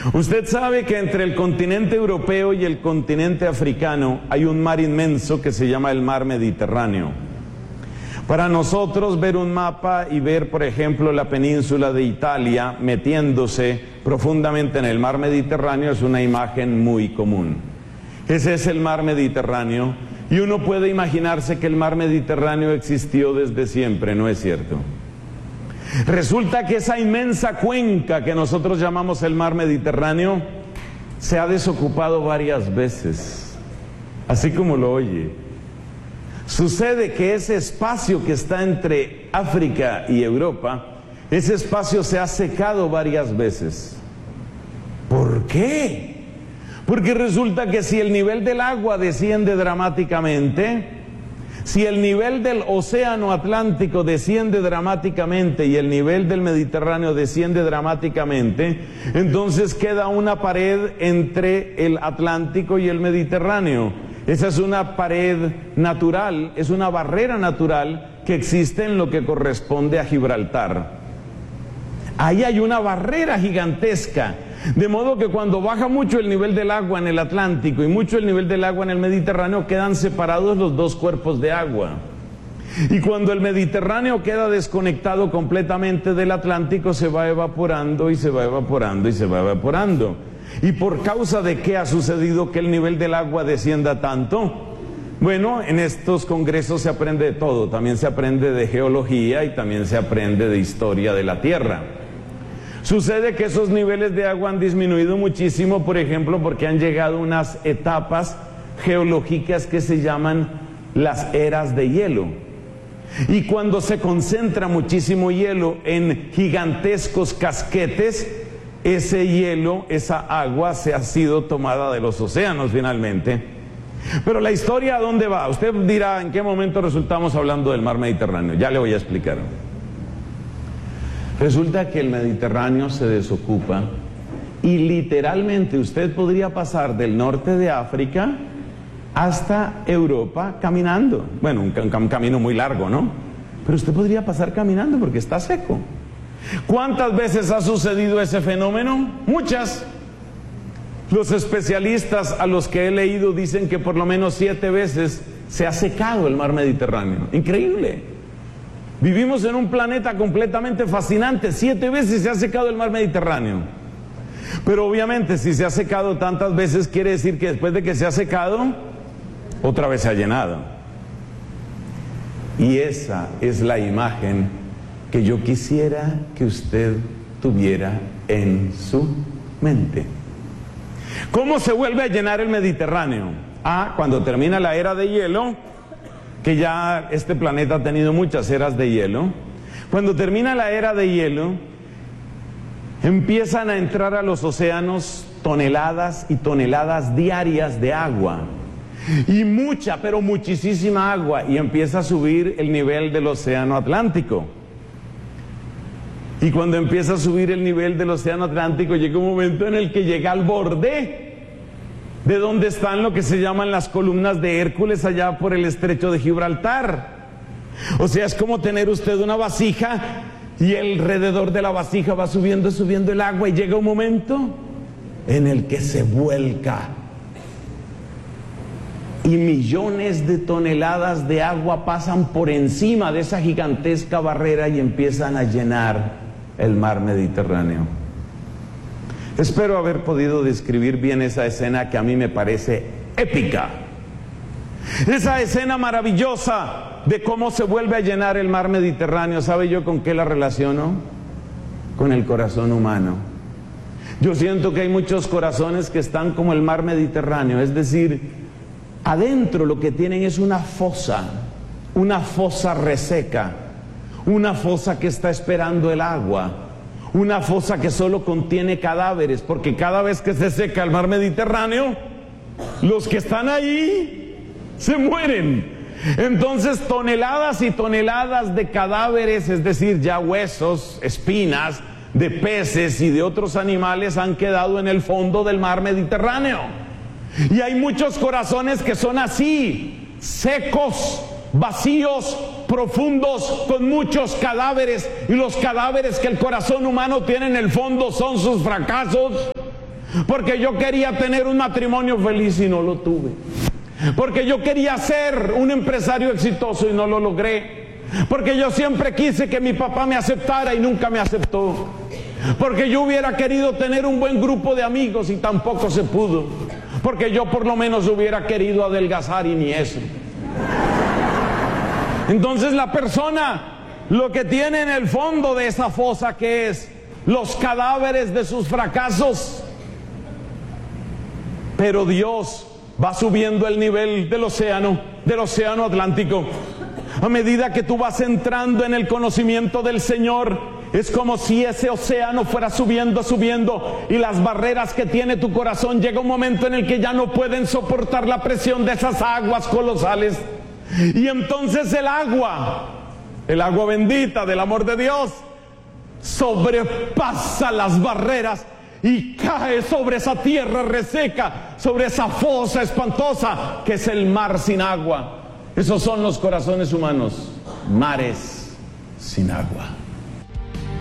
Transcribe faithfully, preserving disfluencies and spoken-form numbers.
Usted sabe que entre el continente europeo y el continente africano hay un mar inmenso que se llama el mar Mediterráneo. Para nosotros ver un mapa y ver, por ejemplo, la península de Italia metiéndose profundamente en el mar Mediterráneo es una imagen muy común. Ese es el mar Mediterráneo y uno puede imaginarse que el mar Mediterráneo existió desde siempre, ¿no es cierto? Resulta que esa inmensa cuenca que nosotros llamamos el mar Mediterráneo se ha desocupado varias veces, así como lo oye. Sucede que ese espacio que está entre África y Europa, ese espacio se ha secado varias veces. ¿Por qué? Porque resulta que si el nivel del agua desciende dramáticamente, si el nivel del océano Atlántico desciende dramáticamente y el nivel del Mediterráneo desciende dramáticamente, entonces queda una pared entre el Atlántico y el Mediterráneo. Esa es una pared natural, es una barrera natural que existe en lo que corresponde a Gibraltar. Ahí hay una barrera gigantesca, de modo que cuando baja mucho el nivel del agua en el Atlántico y mucho el nivel del agua en el Mediterráneo, quedan separados los dos cuerpos de agua. Y cuando el Mediterráneo queda desconectado completamente del Atlántico, se va evaporando y se va evaporando y se va evaporando. ¿Y por causa de qué ha sucedido que el nivel del agua descienda tanto? Bueno, en estos congresos se aprende de todo, también se aprende de geología y también se aprende de historia de la Tierra. Sucede que esos niveles de agua han disminuido muchísimo, por ejemplo, porque han llegado unas etapas geológicas que se llaman las eras de hielo. Y cuando se concentra muchísimo hielo en gigantescos casquetes, ese hielo, esa agua se ha sido tomada de los océanos finalmente. Pero la historia, ¿a dónde va? Usted dirá, ¿en qué momento resultamos hablando del mar Mediterráneo? Ya le voy a explicar. Resulta que el Mediterráneo se desocupa y literalmente usted podría pasar del norte de África hasta Europa caminando. Bueno, un, un camino muy largo, ¿no? Pero usted podría pasar caminando porque está seco. ¿Cuántas veces ha sucedido ese fenómeno? Muchas. Los especialistas a los que he leído dicen que por lo menos siete veces se ha secado el mar Mediterráneo. Increíble. Vivimos en un planeta completamente fascinante. Siete veces se ha secado el mar Mediterráneo. Pero obviamente si se ha secado tantas veces quiere decir que después de que se ha secado, otra vez se ha llenado. Y esa es la imagen que yo quisiera que usted tuviera en su mente. ¿Cómo se vuelve a llenar el Mediterráneo? Ah, cuando termina la era de hielo, que ya este planeta ha tenido muchas eras de hielo. Cuando termina la era de hielo, empiezan a entrar a los océanos toneladas y toneladas diarias de agua. Y mucha, pero muchísima agua, y empieza a subir el nivel del océano Atlántico. Y cuando empieza a subir el nivel del océano Atlántico, llega un momento en el que llega al borde de donde están lo que se llaman las columnas de Hércules allá por el estrecho de Gibraltar. O sea, es como tener usted una vasija y alrededor de la vasija va subiendo, subiendo el agua y llega un momento en el que se vuelca. Y millones de toneladas de agua pasan por encima de esa gigantesca barrera y empiezan a llenar el mar Mediterráneo. Espero haber podido describir bien esa escena que a mí me parece épica. Esa escena maravillosa de cómo se vuelve a llenar el mar Mediterráneo. ¿Sabe yo con qué la relaciono? Con el corazón humano. Yo siento que hay muchos corazones que están como el mar Mediterráneo, es decir, adentro lo que tienen es una fosa, una fosa reseca, una fosa que está esperando el agua, una fosa que solo contiene cadáveres, porque cada vez que se seca el mar Mediterráneo, los que están ahí se mueren. Entonces toneladas y toneladas de cadáveres, es decir, ya huesos, espinas, de peces y de otros animales han quedado en el fondo del mar Mediterráneo. Y hay muchos corazones que son así, secos, vacíos, profundos, con muchos cadáveres, y los cadáveres que el corazón humano tiene en el fondo son sus fracasos, Porque yo quería tener un matrimonio feliz y no lo tuve. Porque yo quería ser un empresario exitoso y no lo logré. Porque yo siempre quise que mi papá me aceptara y nunca me aceptó. Porque yo hubiera querido tener un buen grupo de amigos y tampoco se pudo. Porque yo por lo menos hubiera querido adelgazar y ni eso. Entonces la persona lo que tiene en el fondo de esa fosa, que es los cadáveres de sus fracasos. Pero Dios va subiendo el nivel del océano, del océano Atlántico. A medida que tú vas entrando en el conocimiento del Señor, es como si ese océano fuera subiendo, subiendo, y las barreras que tiene tu corazón, llega un momento en el que ya no pueden soportar la presión de esas aguas colosales. Y entonces el agua, el agua bendita del amor de Dios, sobrepasa las barreras y cae sobre esa tierra reseca, sobre esa fosa espantosa que es el mar sin agua. Esos son los corazones humanos, mares sin agua.